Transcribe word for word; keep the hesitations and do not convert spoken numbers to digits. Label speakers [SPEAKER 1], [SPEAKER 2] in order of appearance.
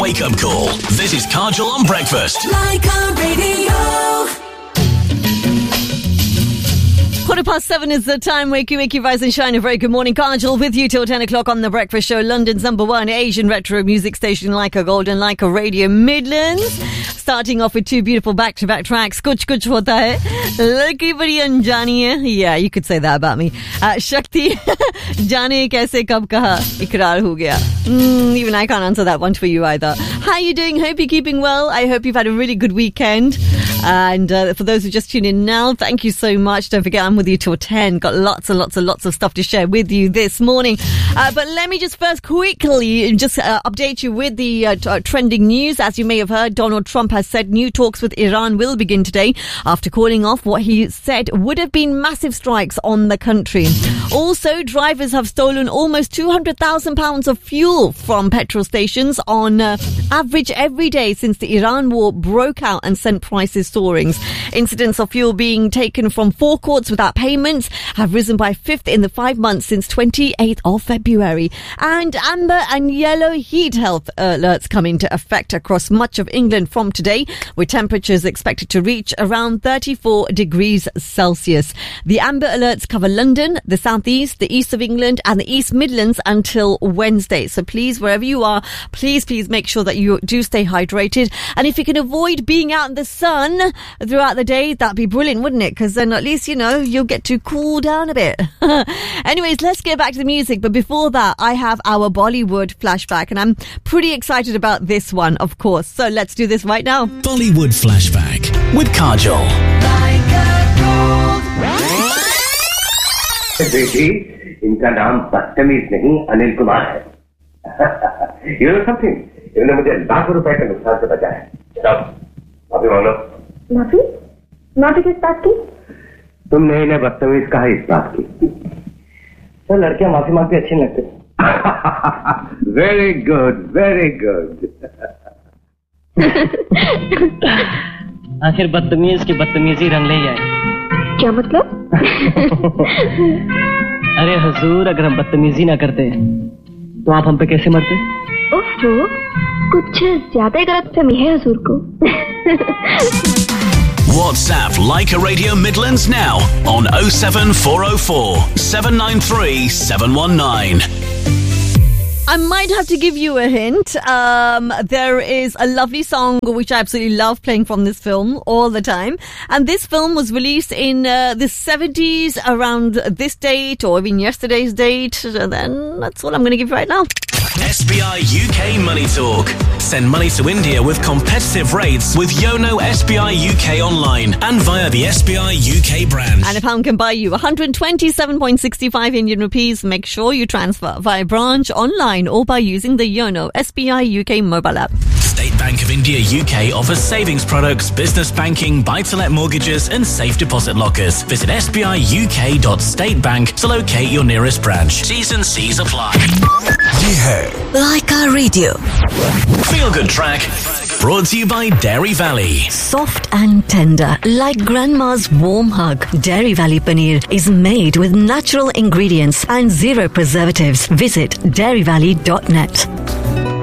[SPEAKER 1] wake-up call. This is Kajal on breakfast.
[SPEAKER 2] Laika Radio.
[SPEAKER 3] Quarter past seven is the time. Wakey, wakey, rise and shine. A very good morning. Kajal with you till ten o'clock on The Breakfast Show. London's number one Asian retro music station, Laika Golden, Laika Radio Midlands. Starting off with two beautiful back-to-back tracks. Kuch Kuch Hota Hai. Ladki Badi Anjani Hai. Yeah, you could say that about me. Uh, Shakti. Jaane Kaise Kab Kaha. Ikrar Ho Gaya. Mm, even I can't answer that one for you either. How are you doing? Hope you're keeping well. I hope you've had a really good weekend. And uh, for those who just tune in now, thank you so much. Don't forget, I'm with you till ten. Got lots and lots and lots of stuff to share with you this morning. Uh, but let me just first quickly just uh, update you with the uh, t- uh, trending news. As you may have heard, Donald Trump has said new talks with Iran will begin today after calling off what he said would have been massive strikes on the country. Also, drivers have stolen almost two hundred thousand pounds of fuel from petrol stations on uh, average every day since the Iran war broke out and sent prices soaring. Incidents of fuel being taken from forecourts without payments have risen by a fifth in the five months since twenty-eighth of February. And amber and yellow heat health alerts come into effect across much of England from today, with temperatures expected to reach around thirty-four degrees Celsius. The amber alerts cover London, the southeast, the east of England and the East Midlands until Wednesday. So please, wherever you are, please, please make sure that you do stay hydrated. And if you can avoid being out in the sun throughout the day, that'd be brilliant, wouldn't it? Because then at least, you know, you'll get to cool down a bit. Anyways, let's get back to the music. But before that, I have our Bollywood flashback, and I'm pretty excited about this one, of course. So let's do this right now.
[SPEAKER 1] Bollywood flashback with Kajal.
[SPEAKER 4] बेटी इनका नाम बदतमीज नहीं अनिल कुमार है. You know something? इन्होंने मुझे लाखों रुपए के नुकसान से बचाया. सब माफी मांगो.
[SPEAKER 5] माफी? माफी किस बात की?
[SPEAKER 4] तुमने इन्हें बदतमीज कहा इस बात की.
[SPEAKER 6] तो लड़कियां माफी मांगती अच्छी नहीं लगती.
[SPEAKER 4] Very good, very good.
[SPEAKER 6] आखिर बदतमीज की बदतमीजी रंग ले आए.
[SPEAKER 5] क्या मतलब?
[SPEAKER 6] अरे हुजूर, अगर हम बदतमीजी ना करते तो आप हम पे कैसे मरते?
[SPEAKER 5] ओहो, कुछ ज्यादा ही गलतफहमी है हुजूर को.
[SPEAKER 1] WhatsApp Laika Radio Midlands now on oh seven four oh four seven nine three seven one nine.
[SPEAKER 3] I might have to give you a hint. Um, there is a lovely song which I absolutely love playing from this film all the time. And this film was released in uh, the seventies around this date or even yesterday's date. And then that's all I'm going to give you right now.
[SPEAKER 1] S B I U K Money Talk. Send money to India with competitive rates with Yono S B I U K online and via the S B I U K branch.
[SPEAKER 3] And a pound can buy you one hundred twenty-seven point six five Indian rupees. Make sure you transfer via branch, online or by using the Yono S B I U K mobile app.
[SPEAKER 1] State Bank of India U K offers savings products, business banking, buy-to-let mortgages and safe deposit lockers. Visit s b i u k dot state bank to locate your nearest branch. T's and C's apply.
[SPEAKER 2] ये है Laika Radio.
[SPEAKER 1] Feel Good Track brought to you by Dairy Valley.
[SPEAKER 3] Soft and tender, like grandma's warm hug. Dairy Valley Paneer is made with natural ingredients and zero preservatives. Visit dairy valley dot net.